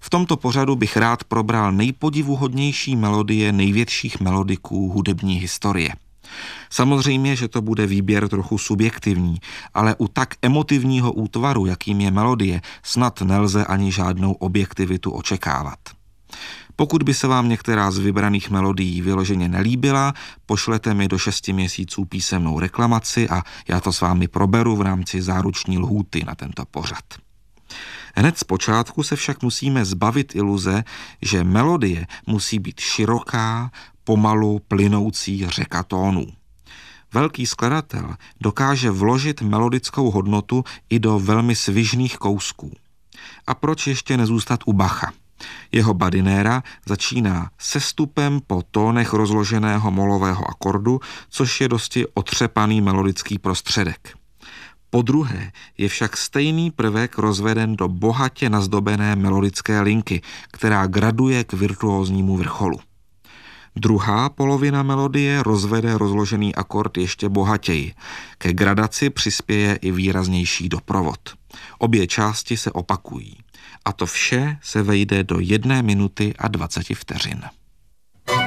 V tomto pořadu bych rád probral nejpodivuhodnější melodie největších melodiků hudební historie. Samozřejmě, že to bude výběr trochu subjektivní, ale u tak emotivního útvaru, jakým je melodie, snad nelze ani žádnou objektivitu očekávat. Pokud by se vám některá z vybraných melodií vyloženě nelíbila, pošlete mi do 6 měsíců písemnou reklamaci a já to s vámi proberu v rámci záruční lhůty na tento pořad. Hned z počátku se však musíme zbavit iluze, že melodie musí být široká, pomalu plynoucí řeka tónů. Velký skladatel dokáže vložit melodickou hodnotu i do velmi svižných kousků. A proč ještě nezůstat u Bacha? Jeho badinéra začíná sestupem po tónech rozloženého molového akordu, což je dosti otřepaný melodický prostředek. Po druhé je však stejný prvek rozveden do bohatě nazdobené melodické linky, která graduje k virtuóznímu vrcholu. Druhá polovina melodie rozvede rozložený akord ještě bohatěji. Ke gradaci přispěje i výraznější doprovod. Obě části se opakují. A to vše se vejde do 1 minuty a 20 vteřin.